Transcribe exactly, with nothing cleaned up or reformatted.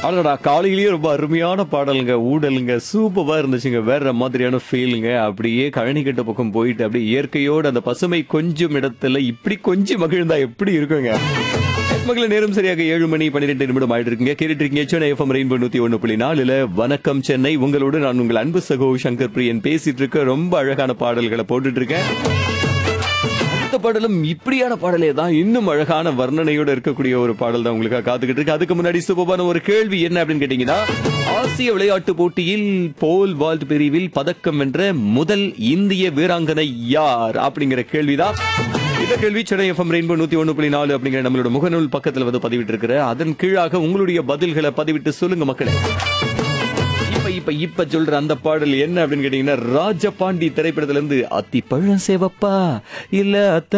அடடா காலையிலேயே ரொம்ப அருமையான பாடலுங்க, ஊடலுங்க, சூப்பரா இருந்துச்சுங்க. வேற மாதிரியான ஃபீலுங்க. அப்படியே கழனி கட்ட பக்கம் போயிட்டு அப்படியே இயற்கையோட அந்த பசுமை கொஞ்சம் இடத்துல இப்படி கொஞ்சம் மகிழ்ந்தா எப்படி இருக்குங்க. மகள நேரம் சரியாக ஏழு மணி பன்னிரெண்டு நிமிடம் ஆயிட்டு இருக்குங்க. கேட்டுட்டு இருக்கீங்க சென்னை எஃப்எம் ரெயின்போ நூத்தி ஒண்ணு புள்ளி நாலுல வணக்கம் சென்னை. உங்களோடு நான் உங்கள் அன்பு சகோ சங்கர் பிரியன் பேசிட்டு இருக்க. ரொம்ப அழகான பாடல்களை போட்டுட்டு இருக்கேன். அடுத்த பாடலும் இப்படியான பாடலே தான், இன்னும் அழகான வர்ணனையோட இருக்கக்கூடிய ஒரு பாடல் தான் உங்களுக்காக காத்துக்கிட்டு இருக்கு. அதுக்கு முன்னாடி சூப்பரான ஒரு கேள்வி என்ன அப்படின்னு கேட்டீங்கன்னா, ஆசிய விளையாட்டு போட்டியில் போல் வால்ட் பிரிவில் பதக்கம் வென்ற முதல் இந்திய வீராங்கனை யார் அப்படிங்கிற கேள்விதான். இந்த கேள்வி சென்னை எஃப்எம் ரெயின்போ நூத்தி ஒண்ணு புள்ளி நாலு அப்படிங்கிற நம்மளோட முகநூல் பக்கத்துல வந்து பதிவிட்டு இருக்கிற. அதன் கீழாக உங்களுடைய பதில்களை பதிவிட்டு சொல்லுங்க மக்களே. இப்ப இப்ப இப்ப சொல்ற அந்த பாடல் என்ன அப்படின்னு கேட்டீங்கன்னா, ராஜபாண்டி திரைப்படத்துல இருந்து அத்தி பழம் சேவப்பா இல்ல